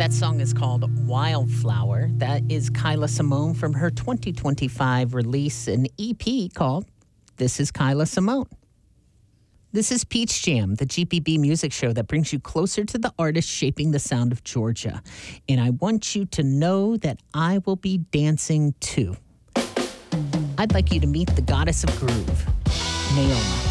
That song is called Wildflower. That is Kyla Simone from her 2025 release, an EP called This is Kyla Simone. This is Peach Jam, the GPB music show that brings you closer to the artists shaping the sound of Georgia. And I want you to know that I will be dancing too. I'd like you to meet the goddess of groove, Naoma.